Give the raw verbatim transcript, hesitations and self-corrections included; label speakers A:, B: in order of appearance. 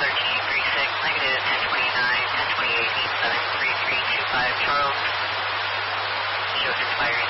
A: thirteen three six, negative ten twenty-nine, ten twenty-eight, eight seven three three two five, Charles. Shows expired.